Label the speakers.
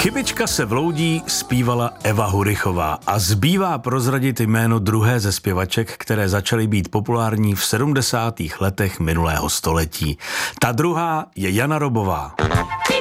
Speaker 1: Chybička se vloudí zpívala Eva Hurichová a zbývá prozradit jméno druhé ze zpěvaček, které začaly být populární v 70. letech minulého století. Ta druhá je Jana Robová.